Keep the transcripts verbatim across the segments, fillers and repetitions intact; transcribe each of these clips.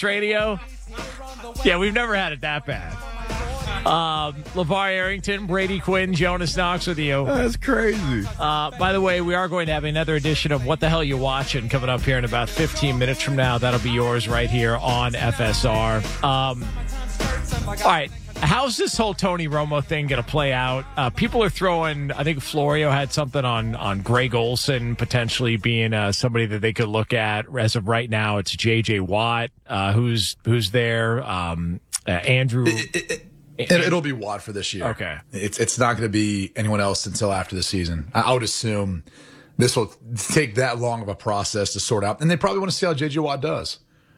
Radio. Yeah, we've never had it that bad. Um, LeVar Arrington, Brady Quinn, Jonas Knox with you. That's crazy. Uh, by the way, we are going to have another edition of What the Hell You Watching coming up here in about fifteen minutes from now. That'll be yours right here on F S R. Um, all right. How's this whole Tony Romo thing going to play out? Uh, people are throwing, I think Florio had something on, on Greg Olsen potentially being uh, somebody that they could look at. As of right now, it's J J. Watt, uh, who's who's there. Um, uh, Andrew. It, it, it, it, it'll be Watt for this year. Okay. It's, it's not going to be anyone else until after the season. I, I would assume this will take that long of a process to sort out. And they probably want to see how J J. Watt does.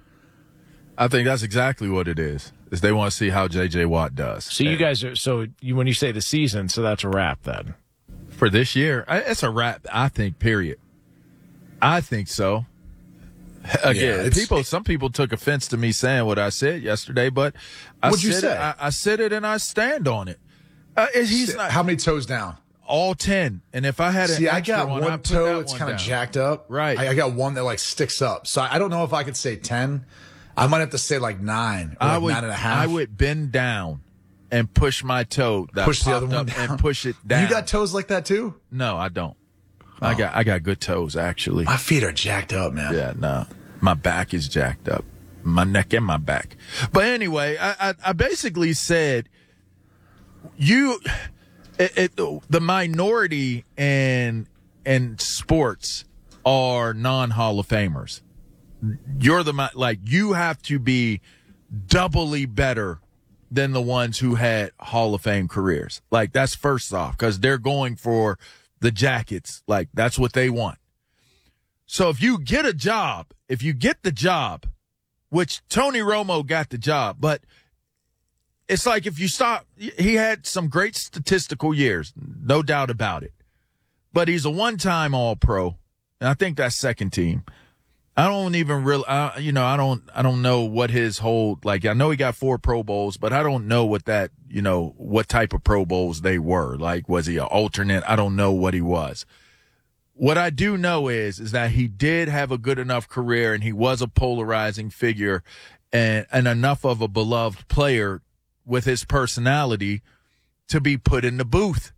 I think that's exactly what it is. Is they want to see how J J. Watt does. So you guys are so you, when you say the season, so that's a wrap then for this year. It's a wrap, I think. Period. I think so. Again, yeah, people. Some people took offense to me saying what I said yesterday, but I What'd you said say? It, I, I said it and I stand on it. Uh, he's not, how many toes down? All ten. And if I had an see, I extra got one, one toe that's kind of jacked up. Right. I, I got one that like sticks up. So I don't know if I could say ten. I might have to say like nine, or like I would, nine and a half. I would bend down and push my toe. That push the other one up down. and push it down. You got toes like that too? No, I don't. Oh. I got I got good toes actually. My feet are jacked up, man. Yeah, no, my back is jacked up, my neck and my back. But anyway, I I, I basically said you, it, it, the minority in in sports are non-Hall of Famers. You're the, like, you have to be doubly better than the ones who had Hall of Fame careers. Like, that's first off, because they're going for the jackets. Like, that's what they want. So if you get a job, if you get the job, which Tony Romo got the job, but it's like if you stop, he had some great statistical years, no doubt about it. But he's a one-time All-Pro, and I think that's second team. I don't even really, uh, you know, I don't, I don't know what his whole, like, I know he got four Pro Bowls, but I don't know what that, you know, what type of Pro Bowls they were. Like, was he an alternate? I don't know what he was. What I do know is, is that he did have a good enough career and he was a polarizing figure and, and enough of a beloved player with his personality to be put in the booth.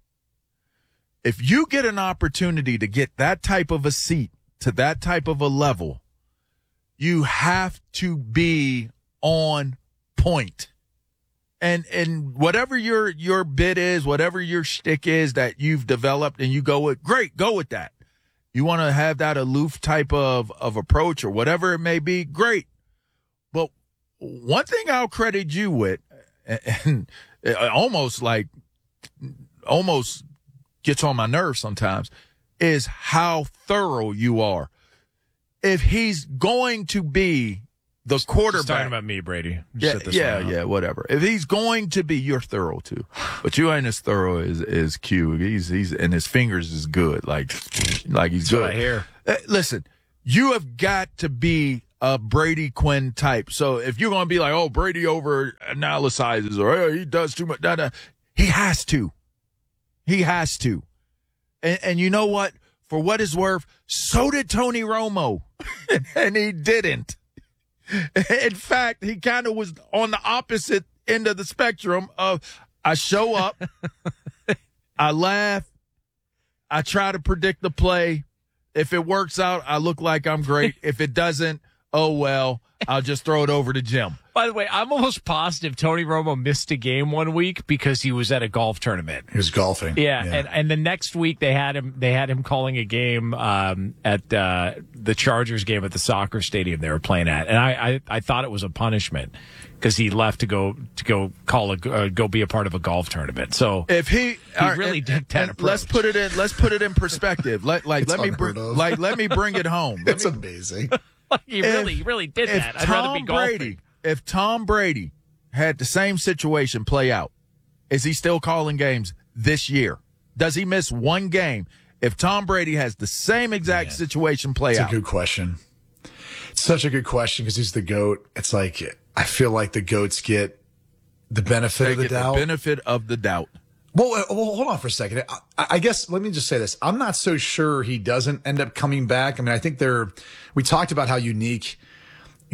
If you get an opportunity to get that type of a seat to that type of a level, you have to be on point. And and whatever your your bit is, whatever your shtick is that you've developed and you go with, great, go with that. You want to have that aloof type of, of approach or whatever it may be, great. But one thing I'll credit you with, and almost like, almost gets on my nerves sometimes, is how thorough you are. If he's going to be the quarterback. Just talking about me, Brady. Just yeah, yeah, yeah, whatever. If he's going to be, you're thorough too. But you ain't as thorough as, as Q. He's, he's, and his fingers is good. Like, like he's That's good. what I hear. Uh, listen, you have got to be a Brady Quinn type. So if you're going to be like, oh, Brady over analyzes or oh, he does too much, da, da, he has to. He has to. And, and you know what? For what it's worth, so did Tony Romo, and he didn't. In fact, he kind of was on the opposite end of the spectrum of I show up, I laugh, I try to predict the play. If it works out, I look like I'm great. If it doesn't, oh, well, I'll just throw it over to Jim. By the way, I'm almost positive Tony Romo missed a game one week because he was at a golf tournament. He was golfing. Yeah, yeah. and and the next week they had him they had him calling a game um, at uh, the Chargers game at the soccer stadium they were playing at, and I I, I thought it was a punishment because he left to go to go call a uh, go be a part of a golf tournament. So if he he right, really and, did that and approach. Let's put it in. Let's put it in perspective. Let like It's let me br- of. like let me bring it home. Let It's me, amazing. he really he really did if that. I'd Tom rather be golfing. Brady, if Tom Brady had the same situation play out, is he still calling games this year? Does he miss one game? If Tom Brady has the same exact Man, situation play it's out. It's a good question. It's such a good question because he's the GOAT. It's like, I feel like the GOATs get the benefit They of the get doubt. the benefit of the doubt. Well, well, hold on for a second. I, I guess let me just say this. I'm not so sure he doesn't end up coming back. I mean, I think they're, we talked about how unique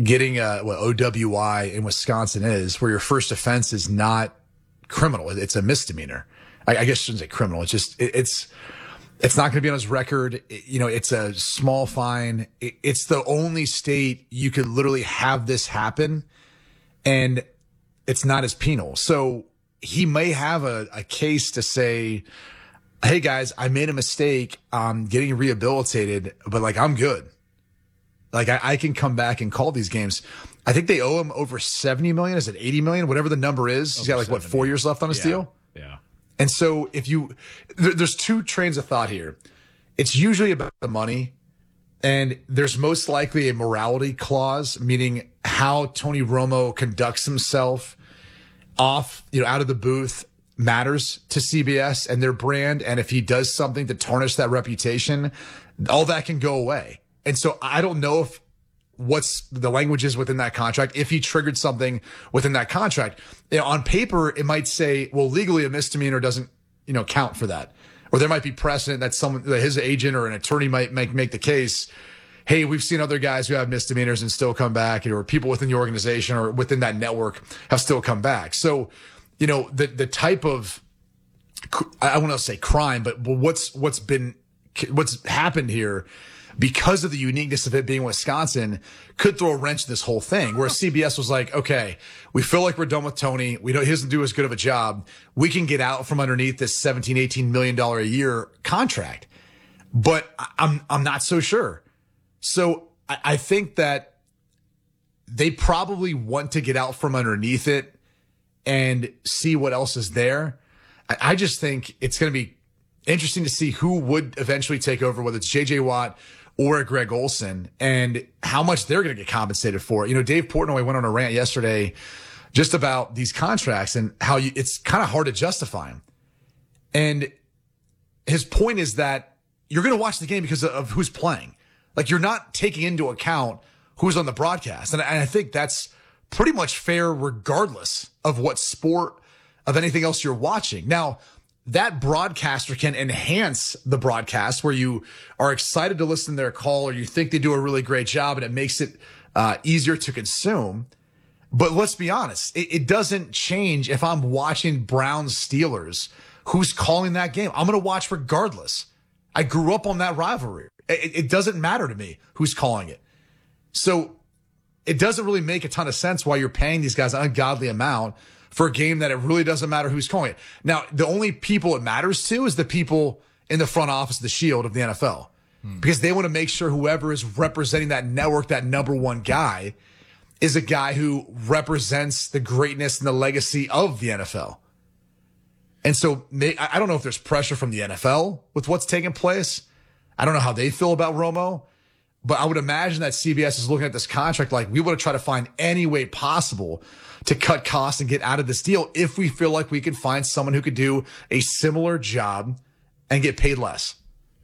getting a, what O W I in Wisconsin is, where your first offense is not criminal. It's a misdemeanor. I, I guess I shouldn't say criminal. It's just, it, it's, it's not going to be on his record. It, you know, it's a small fine. It, it's the only state you could literally have this happen, and it's not as penal. So he may have a, a case to say, hey guys, I made a mistake. I'm getting rehabilitated, but like, I'm good. Like I, I can come back and call these games. I think they owe him over seventy million. Is it eighty million? Whatever the number is. He's got like what, four years left on his yeah. deal? Yeah. And so if you, there, there's two trains of thought here. It's usually about the money, and there's most likely a morality clause, meaning how Tony Romo conducts himself off, you know, out of the booth matters to C B S and their brand. And if he does something to tarnish that reputation, all that can go away. And so I don't know if what's the language is within that contract. If he triggered something within that contract, you know, on paper, it might say, well, legally a misdemeanor doesn't, you know, count for that. Or there might be precedent that someone, that his agent or an attorney might make, make the case. Hey, we've seen other guys who have misdemeanors and still come back, or people within the organization or within that network have still come back. So, you know, the, the type of, I want to say crime, but what's, what's been, what's happened here because of the uniqueness of it being Wisconsin could throw a wrench in this whole thing, where C B S was like, okay, we feel like we're done with Tony. We know he doesn't do as good of a job. We can get out from underneath this seventeen, eighteen million dollars a year contract. But I'm, I'm not so sure. So I, I think that they probably want to get out from underneath it and see what else is there. I, I just think it's going to be interesting to see who would eventually take over, whether it's J J Watt or Greg Olsen, and how much they're going to get compensated for. You know, Dave Portnoy went on a rant yesterday just about these contracts and how you, it's kind of hard to justify them. And his point is that you're going to watch the game because of, of who's playing. Like, you're not taking into account who's on the broadcast. And, and I think that's pretty much fair regardless of what sport, of anything else you're watching. Now, that broadcaster can enhance the broadcast where you are excited to listen to their call, or you think they do a really great job and it makes it uh, easier to consume. But let's be honest, it, it doesn't change if I'm watching Browns Steelers, who's calling that game. I'm going to watch regardless. I grew up on that rivalry. It, it doesn't matter to me who's calling it. So it doesn't really make a ton of sense why you're paying these guys an ungodly amount for a game that it really doesn't matter who's calling it. Now, the only people it matters to is the people in the front office, the shield of the N F L, hmm. because they want to make sure whoever is representing that network, that number one guy, is a guy who represents the greatness and the legacy of the N F L. And so I don't know if there's pressure from the N F L with what's taking place. I don't know how they feel about Romo, but I would imagine that C B S is looking at this contract like, we want to try to find any way possible to cut costs and get out of this deal if we feel like we can find someone who could do a similar job and get paid less.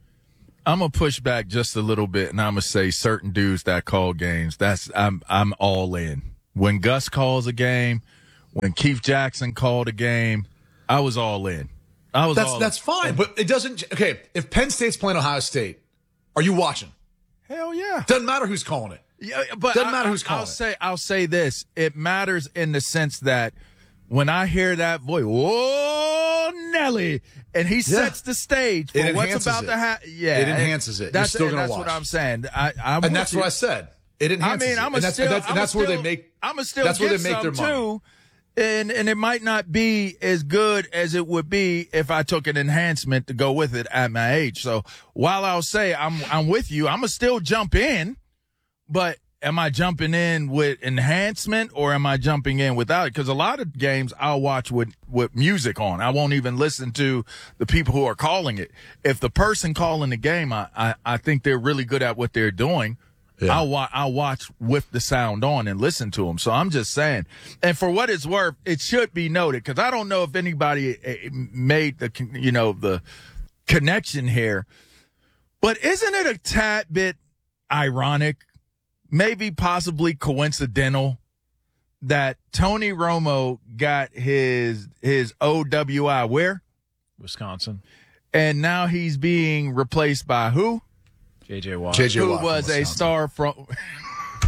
I'm gonna push back just a little bit, and I'm gonna say certain dudes that call games, that's I'm I'm all in. When Gus calls a game, when Keith Jackson called a game, I was all in. I was that's all that's in. fine, but it doesn't. Okay, if Penn State's playing Ohio State, are you watching? Hell yeah. Doesn't matter who's calling it. Yeah, but doesn't I, matter who's calling I'll it. say I'll say this. It matters in the sense that when I hear that voice, whoa, Nelly, and he sets yeah. the stage for it what's about it. to happen. Yeah, it enhances it. That's, You're still gonna that's watch. what I'm saying. I, I'm and that's you. what I said. It enhances I mean, I'm it. And that's, still, that's, and that's still, where they make. I'm a still. That's where get they make their money. Too, and and it might not be as good as it would be if I took an enhancement to go with it at my age. So while I'll say I'm I'm with you, I'm gonna still jump in, but am I jumping in with enhancement or am I jumping in without it? Because a lot of games I'll watch with, with music on. I won't even listen to the people who are calling it. If the person calling the game, I, I, I think they're really good at what they're doing, yeah. I'll, wa- I'll watch with the sound on and listen to them. So I'm just saying. And for what it's worth, it should be noted, because I don't know if anybody made the, you know, the connection here. But isn't it a tad bit ironic, maybe possibly coincidental, that Tony Romo got his his O W I where? Wisconsin. And now he's being replaced by who? J J Watt. J J who Watt was a star from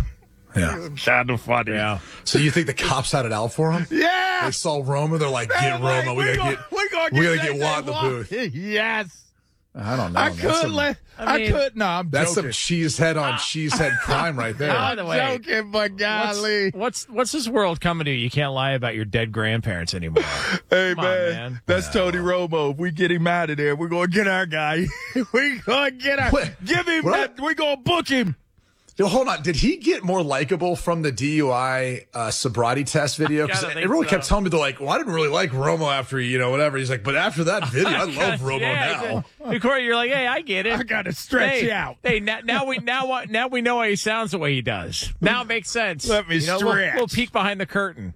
Yeah. Kind of funny. Yeah. So you think the cops had it out for him? Yeah. They saw Roma. They're like, get They're like, Roma. We, we gotta gonna- get. we gonna we get gotta get that Watt in the Watt. booth. Yes. I don't know. I That's could some- let. I I, mean- could. No, I'm That's joking. some cheesehead on cheesehead crime right there. By the way, I'm joking, but golly. What's, what's what's this world coming to? You can't lie about your dead grandparents anymore. Hey, Come on, man, man. that's Tony Romo. If we get him out of there, we're going to get our guy. we going to get our. What? Give him What? that. We're going to book him. Yo, hold on. Did he get more likable from the D U I uh, sobriety test video? Because gotta think everyone so. kept telling me, they're like, well, I didn't really like Romo after, you know, whatever. He's like, but after that video, I love Romo Yeah, now. hey, Corey, you're like, hey, I get it. I got to stretch hey, you out. Hey, now, now we now what? Now we know why he sounds the way he does. Now it makes sense. Let me you know, stretch. We'll, we'll peek behind the curtain.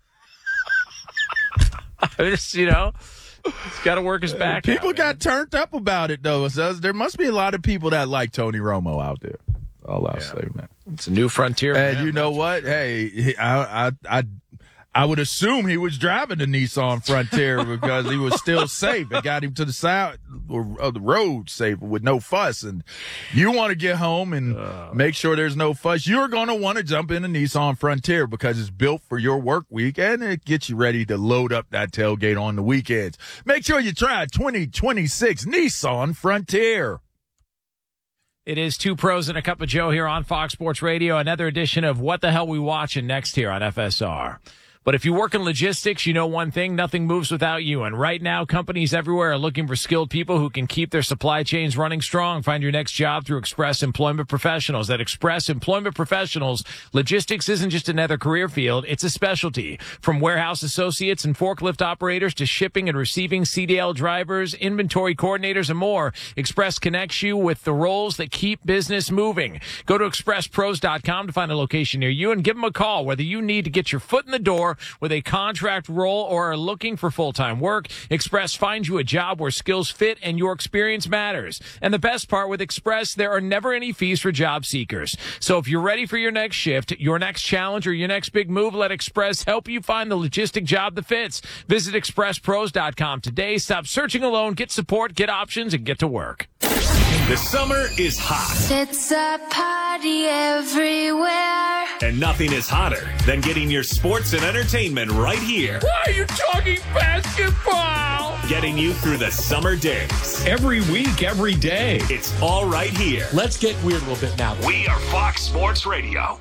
Just, you know, he's got to work his back. People out, got turned up about it, though. So there must be a lot of people that like Tony Romo out there. All I'll say, man. It's a new frontier. And man. you know what? Hey, he- I, I, I, I would assume he was driving the Nissan Frontier because he was still safe. It got him to the side of the road safe with no fuss. And you want to get home and make sure there's no fuss. You're going to want to jump in a Nissan Frontier because it's built for your work week and it gets you ready to load up that tailgate on the weekends. Make sure you try twenty twenty-six Nissan Frontier. It is Two Pros and a Cup of Joe here on Fox Sports Radio. Another edition of What the Hell We Watching next here on F S R. But if you work in logistics, you know one thing, nothing moves without you. And right now, companies everywhere are looking for skilled people who can keep their supply chains running strong. Find your next job through Express Employment Professionals. At Express Employment Professionals, logistics isn't just another career field, it's a specialty. From warehouse associates and forklift operators to shipping and receiving C D L drivers, inventory coordinators, and more, Express connects you with the roles that keep business moving. Go to express pros dot com to find a location near you and give them a call, whether you need to get your foot in the door with a contract role or are looking for full-time work. Express finds you a job where skills fit and your experience matters. And the best part with Express, there are never any fees for job seekers. So if you're ready for your next shift, your next challenge, or your next big move, let Express help you find the logistic job that fits. Visit express pros dot com today. Stop searching alone. Get support, get options, and get to work. The summer is hot, It's a party everywhere. and nothing is hotter than getting your sports and entertainment right here. Why are you talking basketball? Getting you through the summer days. Every week, every day. It's all right here. Let's get weird a little bit now. We are Fox Sports Radio.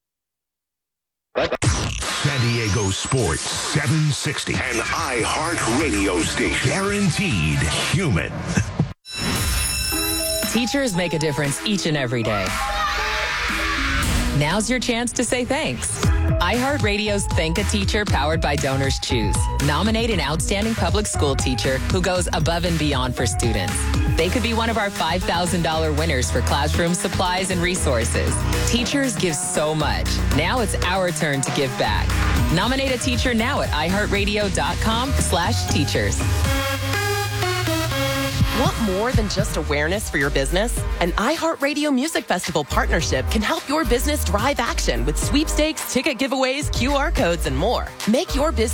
San Diego Sports seven sixty. An iHeart radio station. Guaranteed human. Teachers make a difference each and every day. Now's your chance to say thanks. iHeartRadio's Thank a Teacher, powered by Donors Choose. Nominate an outstanding public school teacher who goes above and beyond for students. They could be one of our five thousand dollars winners for classroom supplies and resources. Teachers give so much. Now it's our turn to give back. Nominate a teacher now at iHeartRadio.com slash teachers. Want more than just awareness for your business? An iHeartRadio Music Festival partnership can help your business drive action with sweepstakes, ticket giveaways, Q R codes, and more. Make your business